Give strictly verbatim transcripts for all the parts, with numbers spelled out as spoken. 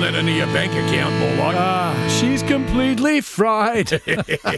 than into your bank account, more like. Ah, she's completely fried. Oh,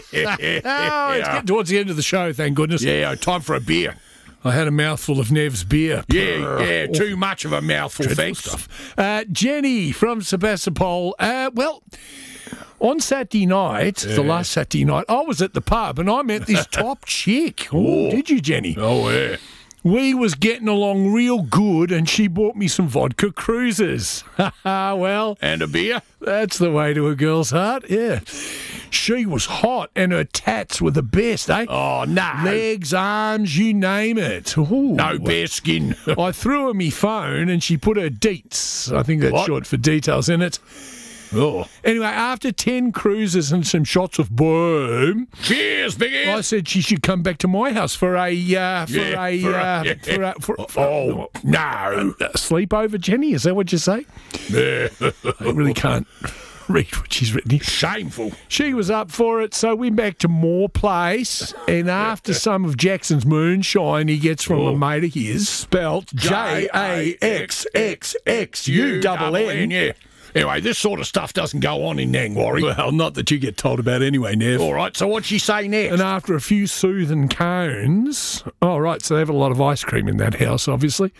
it's getting towards the end of the show, thank goodness. Yeah, time for a beer. I had a mouthful of Nev's beer. Yeah, yeah, too much of a mouthful, thanks. Stuff. Uh, Jenny from Sebastopol. Uh, well, on Saturday night, yeah. the last Saturday night, I was at the pub and I met this top chick. Oh, did you, Jenny? Oh, yeah. We was getting along real good and she bought me some vodka cruisers. Well. And a beer? That's the way to a girl's heart, yeah. She was hot and her tats were the best, eh? Oh, no. Legs, arms, you name it. Ooh. No bare skin. I threw her me phone and she put her deets, I think that's What? short for details, in it. Oh. Anyway, after ten cruises and some shots of boom, cheers, Biggie. I said she should come back to my house for a uh, for, Yeah, a, for a- uh, yeah. for a for, for Oh, no. a sleepover. Jenny, is that what you say? Yeah. I really can't read what she's written here. Shameful. She was up for it, so we back to Moore Place, and after some of Jackson's moonshine he gets from a mate of his, spelt J A X X X U double N. Yeah. Anyway, this sort of stuff doesn't go on in Nangwarry. Well, not that you get told about anyway, Nev. All right, so what'd she say next? And after a few soothing cones, oh, right, so they have a lot of ice cream in that house, obviously.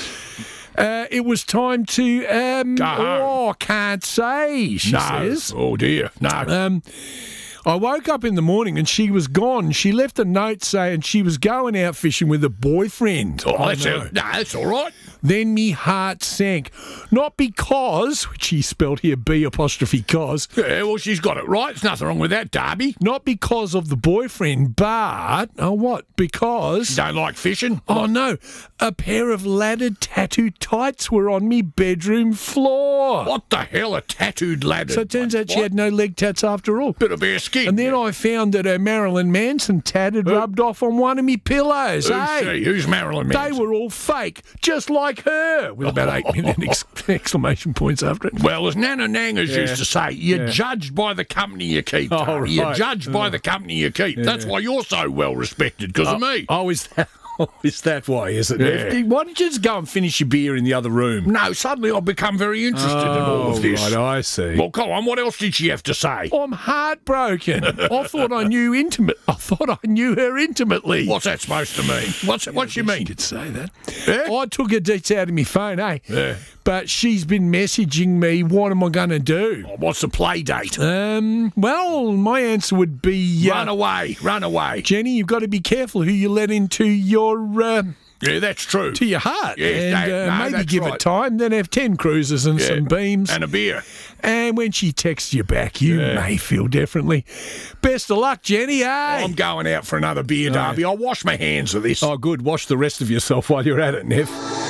Uh, it was time to, um, Go home. oh, can't say, she no. says. Oh, dear. No. Um, I woke up in the morning and she was gone. She left a note saying she was going out fishing with a boyfriend. oh, I that's, know. a, no, that's all right. Then me heart sank. Not because, which he spelled here B apostrophe cos, Yeah, well, she's got it right. There's nothing wrong with that, Darby. not because of the boyfriend, but, oh, what? Because, You don't like fishing? oh no, a pair of laddered tattooed tights were on me bedroom floor. What the hell, a tattooed lad? So it turns out she had no leg tats after all. Bit of bare skin. And then I found that her Marilyn Manson tat had rubbed off on one of me pillows. Who's hey? she? Who's Marilyn They Manson? were all fake, just like her, with about eight minute ex- exclamation points after it. Well, as Nana Nangas Yeah. used to say, you're Yeah. judged by the company you keep. Oh, Darby. You're right. judged by the company you keep. That's why you're so well respected, because of me. Oh, is that, oh, is that why, is it? Yeah. Why don't you just go and finish your beer in the other room? No, suddenly I've become very interested in all of this. Right, I see. Well, come on, what else did she have to say? I'm heartbroken. I thought I knew intimate. I thought I knew her intimately. What's that supposed to mean? What's what you She mean? could say that. Yeah? I took her deets out of my phone, eh? Yeah. But she's been messaging me. What am I going to do? Oh, what's the play date? Um. Well, my answer would be uh, Run away, run away. Jenny, you've got to be careful who you let into your uh, Yeah, that's true. to your heart, Yes, and that- uh, no, maybe that's give right. it time. Then have ten cruises and Yeah. some beams, And a beer. and when she texts you back, you Yeah. may feel differently. Best of luck, Jenny. Eh? I'm going out for another beer, Darby. I'll wash my hands of this. Oh, good. Wash the rest of yourself while you're at it, Nev.